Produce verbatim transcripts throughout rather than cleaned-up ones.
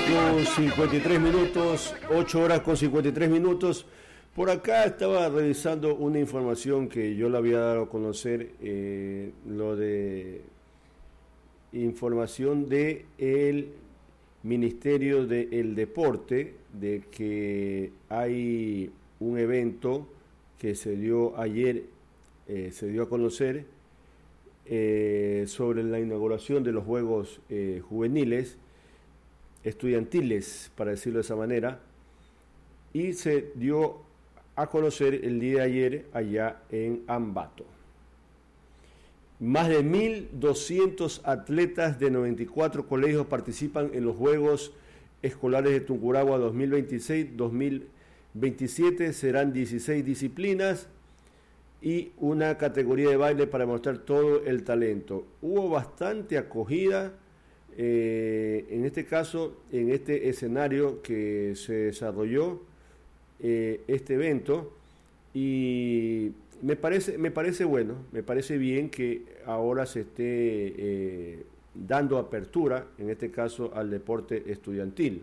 con cincuenta y tres minutos, ocho horas con cincuenta y tres minutos. Por acá estaba revisando una información que yo le había dado a conocer, eh, lo de información de el Ministerio del Deporte, de que hay un evento que se dio ayer, eh, se dio a conocer eh, sobre la inauguración de los Juegos eh, Juveniles, estudiantiles, para decirlo de esa manera, y se dio a conocer el día de ayer allá en Ambato. Más de mil doscientos atletas de noventa y cuatro colegios participan en los Juegos Escolares de Tungurahua dos mil veintiséis dos mil veintisiete. Serán dieciséis disciplinas y una categoría de baile para mostrar todo el talento. Hubo bastante acogida, eh, en este caso, en este escenario que se desarrolló eh, este evento, y me parece, me parece bueno, me parece bien que ahora se esté eh, dando apertura, en este caso, al deporte estudiantil.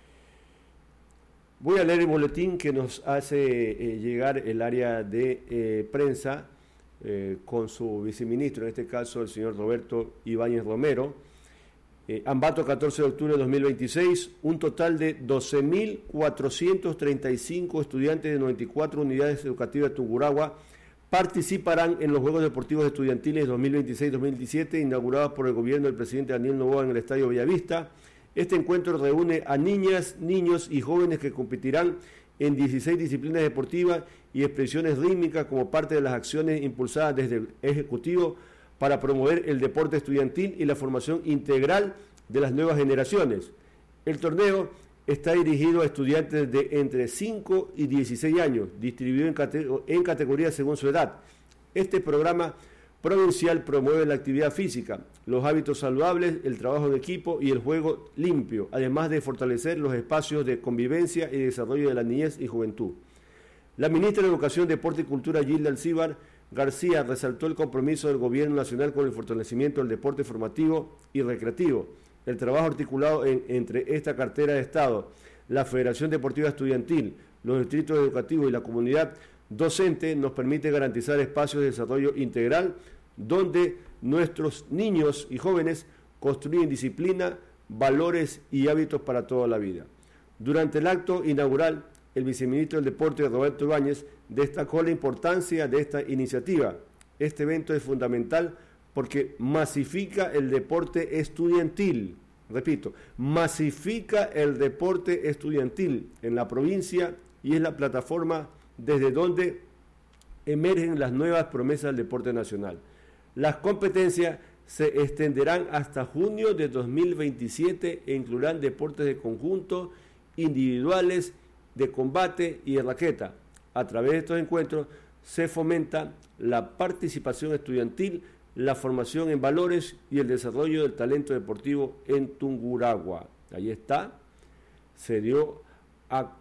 Voy a leer el boletín que nos hace eh, llegar el área de eh, prensa eh, con su viceministro, en este caso el señor Roberto Ibáñez Romero. Eh, Ambato, catorce de octubre de dos mil veintiséis, un total de doce mil cuatrocientos treinta y cinco estudiantes de noventa y cuatro unidades educativas de Tungurahua participarán en los Juegos Deportivos Estudiantiles dos mil veintiséis dos mil veintisiete, inaugurados por el gobierno del presidente Daniel Noboa en el Estadio Bellavista. Este encuentro reúne a niñas, niños y jóvenes que competirán en dieciséis disciplinas deportivas y expresiones rítmicas como parte de las acciones impulsadas desde el Ejecutivo para promover el deporte estudiantil y la formación integral de las nuevas generaciones. El torneo está dirigido a estudiantes de entre cinco y dieciséis años, distribuido en, cate- en categorías según su edad. Este programa provincial promueve la actividad física, los hábitos saludables, el trabajo en equipo y el juego limpio, además de fortalecer los espacios de convivencia y desarrollo de la niñez y juventud. La ministra de Educación, Deporte y Cultura, Gilda Alcíbar García, resaltó el compromiso del Gobierno Nacional con el fortalecimiento del deporte formativo y recreativo, el trabajo articulado en, entre esta cartera de Estado, la Federación Deportiva Estudiantil, los distritos educativos y la comunidad docente nos permite garantizar espacios de desarrollo integral donde nuestros niños y jóvenes construyen disciplina, valores y hábitos para toda la vida. Durante el acto inaugural, el viceministro del Deporte, Roberto Ibáñez, destacó la importancia de esta iniciativa. Este evento es fundamental porque masifica el deporte estudiantil. Repito, masifica el deporte estudiantil en la provincia y es la plataforma desde donde emergen las nuevas promesas del deporte nacional. Las competencias se extenderán hasta junio de dos mil veintisiete e incluirán deportes de conjunto, individuales, de combate y de raqueta. A través de estos encuentros se fomenta la participación estudiantil, la formación en valores y el desarrollo del talento deportivo en Tungurahua. Ahí está, se dio a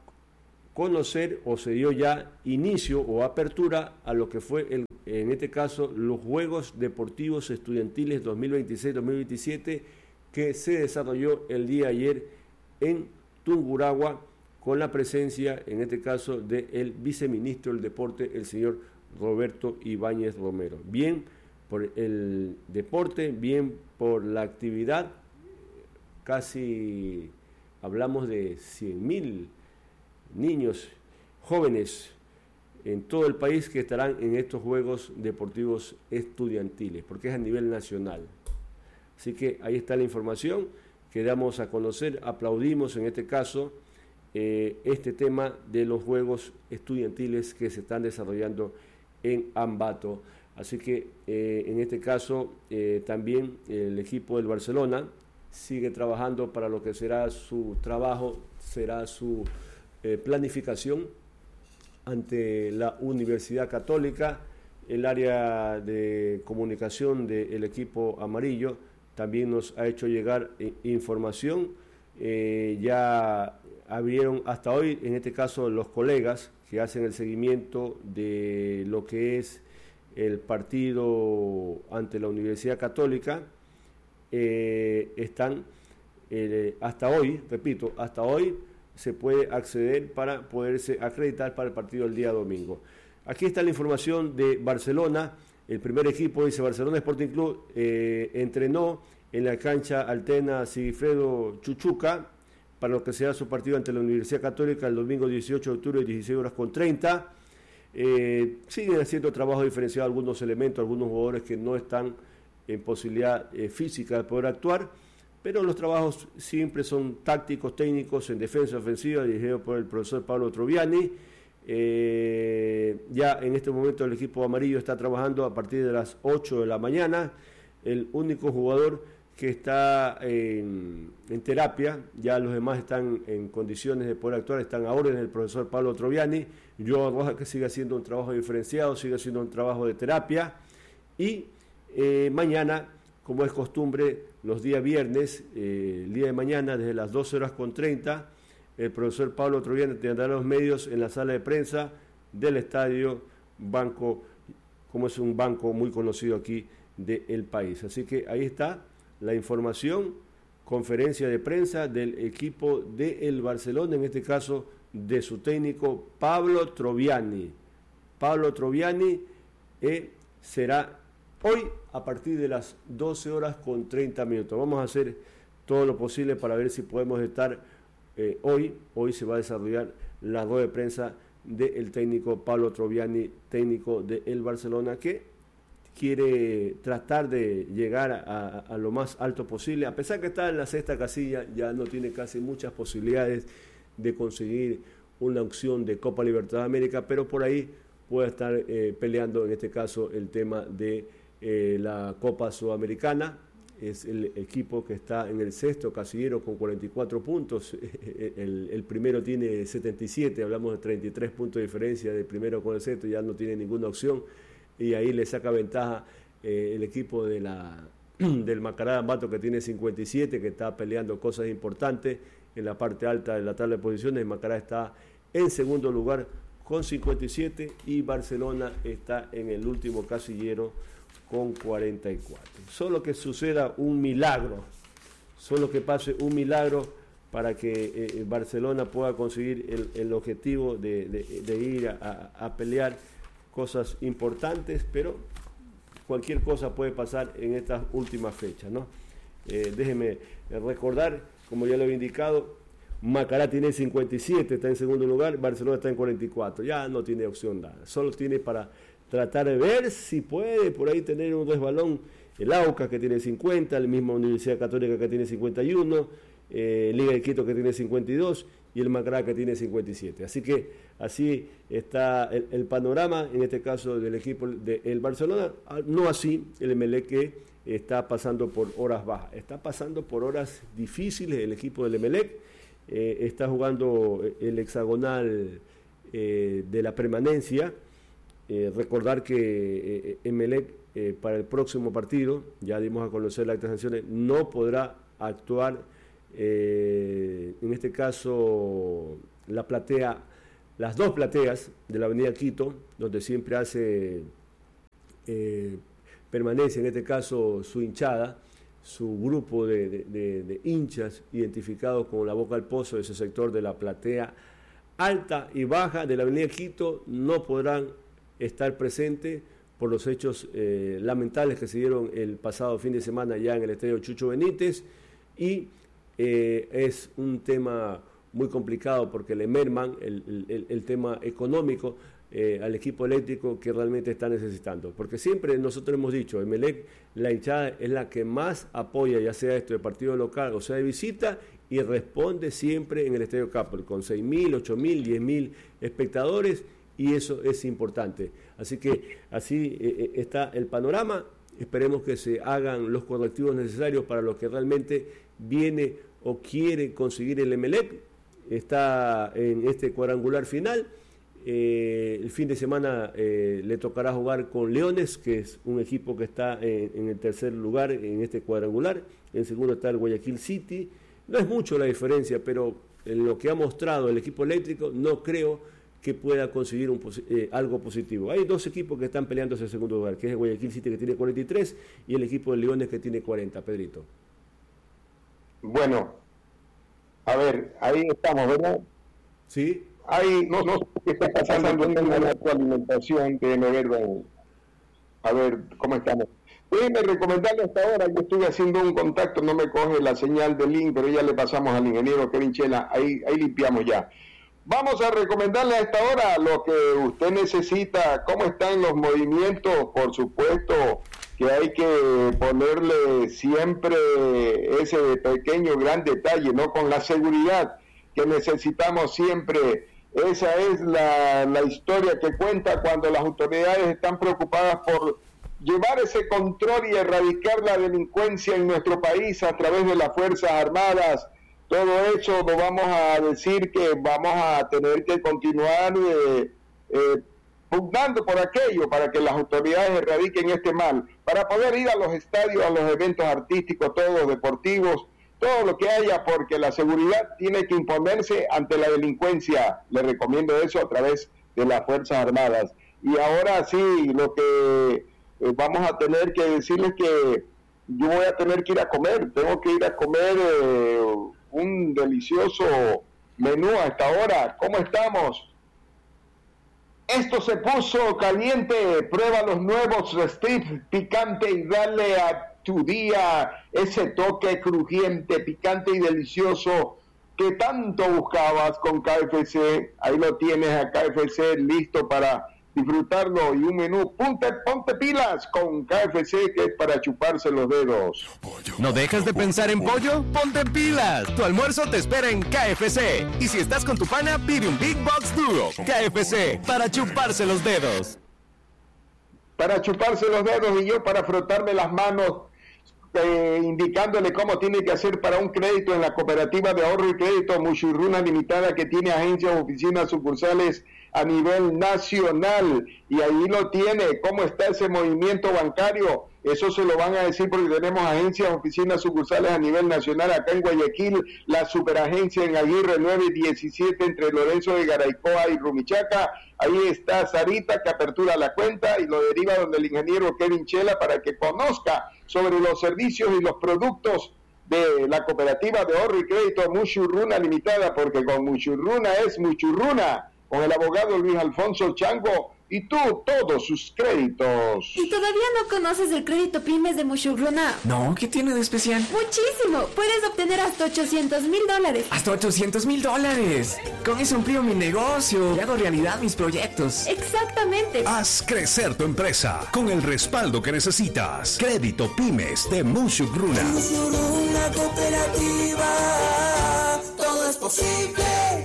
conocer o se dio ya inicio o apertura a lo que fue, el, en este caso, los Juegos Deportivos Estudiantiles dos mil veintiséis dos mil veintisiete que se desarrolló el día de ayer en Tungurahua, con la presencia, en este caso, del viceministro del Deporte, el señor Roberto Ibáñez Romero. Bien por el deporte, bien por la actividad, casi hablamos de cien mil niños, jóvenes en todo el país que estarán en estos Juegos Deportivos Estudiantiles, porque es a nivel nacional. Así que ahí está la información que damos a conocer, aplaudimos en este caso Eh, este tema de los Juegos Estudiantiles que se están desarrollando en Ambato. Así que eh, en este caso eh, también el equipo del Barcelona sigue trabajando para lo que será su trabajo, será su eh, planificación ante la Universidad Católica. El área de comunicación del equipo amarillo también nos ha hecho llegar eh, información. Eh, ya abrieron hasta hoy, en este caso los colegas que hacen el seguimiento de lo que es el partido ante la Universidad Católica, eh, están eh, hasta hoy, repito, hasta hoy se puede acceder para poderse acreditar para el partido del día domingo. Aquí está la información de Barcelona. El primer equipo, dice Barcelona Sporting Club, eh, entrenó en la cancha Altena Sigifredo Chuchuca para lo que será su partido ante la Universidad Católica el domingo dieciocho de octubre, dieciséis horas con treinta. Eh, siguen haciendo trabajo diferenciado algunos elementos, algunos jugadores que no están en posibilidad eh, física de poder actuar, pero los trabajos siempre son tácticos, técnicos, en defensa ofensiva, dirigido por el profesor Pablo Troviani. Eh, ya en este momento el equipo amarillo está trabajando a partir de las ocho de la mañana. El único jugador que está en, en terapia, ya los demás están en condiciones de poder actuar, están a órdenes del profesor Pablo Troviani. Yo Roja, que sigue haciendo un trabajo diferenciado, sigue haciendo un trabajo de terapia. Y eh, mañana, como es costumbre, los días viernes, eh, el día de mañana, desde las doce horas con treinta, el profesor Pablo Troviani tendrá los medios en la sala de prensa del estadio Banco, como es un banco muy conocido aquí del país. Así que ahí está la información, conferencia de prensa del equipo del Barcelona, en este caso de su técnico Pablo Troviani. Pablo Troviani eh, será hoy a partir de las doce horas con treinta minutos. Vamos a hacer todo lo posible para ver si podemos estar Eh, hoy, hoy se va a desarrollar la rueda de prensa del técnico Pablo Troviani, técnico del Barcelona, que quiere tratar de llegar a, a, a lo más alto posible. A pesar que está en la sexta casilla, ya no tiene casi muchas posibilidades de conseguir una opción de Copa Libertadores de América, pero por ahí puede estar eh, peleando en este caso el tema de eh, la Copa Sudamericana. Es el equipo que está en el sexto casillero con cuarenta y cuatro puntos, el, el primero tiene setenta y siete, hablamos de treinta y tres puntos de diferencia del primero con el sexto, ya no tiene ninguna opción, y ahí le saca ventaja eh, el equipo de la, del Macará de Ambato, que tiene cincuenta y siete, que está peleando cosas importantes en la parte alta de la tabla de posiciones. El Macará está en segundo lugar con cincuenta y siete y Barcelona está en el último casillero con cuarenta y cuatro. Solo que suceda un milagro, solo que pase un milagro para que eh, Barcelona pueda conseguir el, el objetivo de, de, de ir a, a pelear cosas importantes, pero cualquier cosa puede pasar en estas últimas fechas, ¿no? Eh, déjeme recordar, como ya lo he indicado, Macará tiene cincuenta y siete, está en segundo lugar, Barcelona está en cuarenta y cuatro, ya no tiene opción nada, solo tiene para tratar de ver si puede por ahí tener un resbalón. El Aucas, que tiene cincuenta, la misma Universidad Católica, que tiene cincuenta y uno, eh, Liga de Quito, que tiene cincuenta y dos, y el Macará, que tiene cincuenta y siete. Así que así está el, el panorama, en este caso del equipo del Barcelona. No así el Emelec, que está pasando por horas bajas, está pasando por horas difíciles el equipo del Emelec. Eh, está jugando el hexagonal eh, de la permanencia. Eh, recordar que eh, Emelec eh, para el próximo partido, ya dimos a conocer las sanciones, no podrá actuar, eh, en este caso la platea, las dos plateas de la avenida Quito, donde siempre hace eh, permanencia, en este caso su hinchada, su grupo de, de, de, de hinchas identificados con la Boca del Pozo, ese sector de la platea alta y baja de la avenida Quito, no podrán estar presente por los hechos eh, lamentables que se dieron el pasado fin de semana ya en el estadio Chucho Benítez, y eh, es un tema muy complicado porque le merman el, el, el tema económico eh, al equipo eléctrico, que realmente está necesitando, porque siempre nosotros hemos dicho, Emelec, la hinchada es la que más apoya, ya sea esto de partido local o sea de visita, y responde siempre en el estadio Capel con seis mil, ocho mil, diez mil espectadores, y eso es importante. Así que así eh, está el panorama. Esperemos que se hagan los correctivos necesarios para lo que realmente viene o quiere conseguir el Emelec. Está en este cuadrangular final. Eh, el fin de semana eh, le tocará jugar con Leones, que es un equipo que está en, en el tercer lugar en este cuadrangular. En segundo está el Guayaquil City. No es mucho la diferencia, pero en lo que ha mostrado el equipo eléctrico, no creo que pueda conseguir un, eh, algo positivo. Hay dos equipos que están peleando ese segundo lugar, que es el Guayaquil City, que tiene cuarenta y tres, y el equipo de Leones, que tiene cuarenta, Pedrito. Bueno, a ver, ahí estamos, ¿verdad? Sí. Ahí, no, no sé qué está pasando en la alimentación, déjeme ver, a ver cómo estamos. Déjeme recomendarle hasta ahora, yo estuve haciendo un contacto, no me coge la señal del link, pero ya le pasamos al ingeniero Kevin Chela, ahí, ahí limpiamos ya. Vamos a recomendarle a esta hora lo que usted necesita, cómo están los movimientos, por supuesto que hay que ponerle siempre ese pequeño gran detalle, ¿no? Con la seguridad que necesitamos siempre. Esa es la, la historia que cuenta cuando las autoridades están preocupadas por llevar ese control y erradicar la delincuencia en nuestro país a través de las Fuerzas Armadas. Todo eso lo vamos a decir que vamos a tener que continuar eh, eh, pugnando por aquello para que las autoridades erradiquen este mal, para poder ir a los estadios, a los eventos artísticos, todos deportivos, todo lo que haya, porque la seguridad tiene que imponerse ante la delincuencia. Le recomiendo eso a través de las Fuerzas Armadas. Y ahora sí, lo que eh, vamos a tener que decirles que yo voy a tener que ir a comer, tengo que ir a comer eh, un delicioso menú a esta hora. ¿Cómo estamos? Esto se puso caliente, prueba los nuevos strips picante y dale a tu día ese toque crujiente, picante y delicioso que tanto buscabas con K F C. Ahí lo tienes a K F C listo para disfrutarlo, y un menú, ponte, ponte pilas con K F C, que es para chuparse los dedos. ¿No dejas de pensar en pollo? ¡Ponte pilas! Tu almuerzo te espera en K F C. Y si estás con tu pana, pide un Big Box Duo. K F C, para chuparse los dedos. Para chuparse los dedos, y yo para frotarme las manos, eh, indicándole cómo tiene que hacer para un crédito en la Cooperativa de Ahorro y Crédito Mushurruna Limitada, que tiene agencias, oficinas, sucursales a nivel nacional, y ahí lo tiene. ¿Cómo está ese movimiento bancario? Eso se lo van a decir porque tenemos agencias, oficinas, sucursales a nivel nacional acá en Guayaquil, la superagencia en Aguirre nueve y diecisiete entre Lorenzo de Garaycoa y Rumichaca. Ahí está Sarita, que apertura la cuenta y lo deriva donde el ingeniero Kevin Chela para que conozca sobre los servicios y los productos de la Cooperativa de Ahorro y Crédito Mushurruna Limitada, porque con Mushurruna es Muchurruna, con el abogado Luis Alfonso Chango, y tú, todos sus créditos. ¿Y todavía no conoces el crédito Pymes de Mushurruna? No, ¿qué tiene de especial? ¡Muchísimo! Puedes obtener hasta ochocientos mil dólares. ¡Hasta ochocientos mil dólares! Con eso amplío mi negocio y hago realidad mis proyectos. ¡Exactamente! Haz crecer tu empresa con el respaldo que necesitas. Crédito Pymes de Mushurruna. Mushurruna Cooperativa, todo es posible.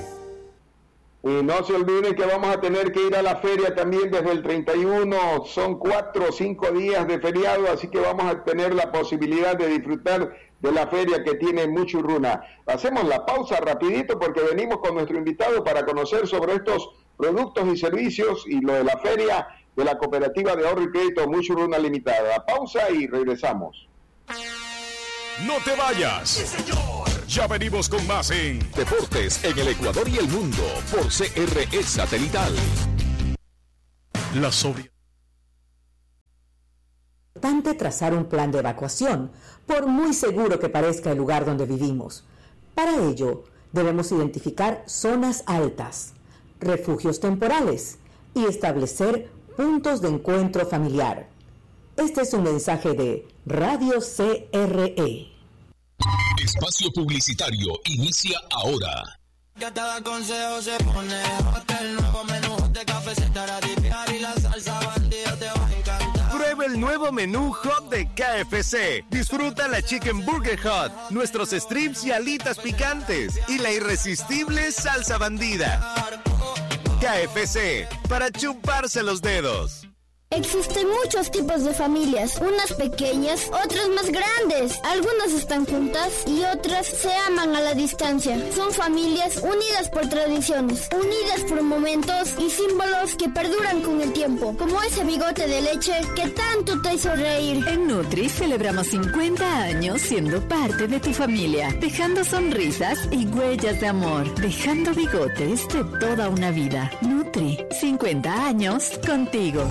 Y no se olviden que vamos a tener que ir a la feria también desde el treinta y uno, son cuatro o cinco días de feriado, así que vamos a tener la posibilidad de disfrutar de la feria que tiene Mushurruna. Hacemos la pausa rapidito porque venimos con nuestro invitado para conocer sobre estos productos y servicios y lo de la feria de la Cooperativa de Ahorro y Crédito Mushurruna Limitada. Pausa y regresamos. No te vayas. ¡Sí, señor! Ya venimos con más en Deportes en el Ecuador y el Mundo por C R E Satelital. La sobre... Es importante trazar un plan de evacuación, por muy seguro que parezca el lugar donde vivimos. Para ello, debemos identificar zonas altas, refugios temporales y establecer puntos de encuentro familiar. Este es un mensaje de Radio C R E. Espacio publicitario inicia ahora. Cada consejo se pone hot, el nuevo menú de café se estará dipear y la salsa bandida te va a encantar. Prueba el nuevo menú hot de K F C. Disfruta la Chicken Burger Hot, nuestros strips y alitas picantes y la irresistible salsa bandida. K F C, para chuparse los dedos. Existen muchos tipos de familias, unas pequeñas, otras más grandes. Algunas están juntas y otras se aman a la distancia. Son familias unidas por tradiciones, unidas por momentos y símbolos que perduran con el tiempo, como ese bigote de leche que tanto te hizo reír. En Nutri celebramos cincuenta años siendo parte de tu familia, dejando sonrisas y huellas de amor, dejando bigotes de toda una vida. Nutri, cincuenta años contigo.